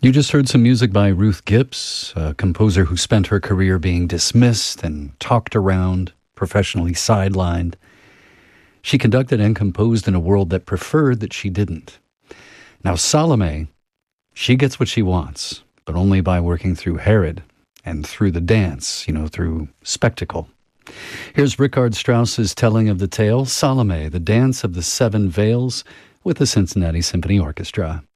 You just heard some music by Ruth Gibbs, a composer who spent her career being dismissed and talked around, professionally sidelined. She conducted and composed in a world that preferred that she didn't. Now Salome, she gets what she wants, but only by working through Herod and through the dance, through spectacle. Here's Richard Strauss's telling of the tale, Salome, the Dance of the Seven Veils, with the Cincinnati Symphony Orchestra.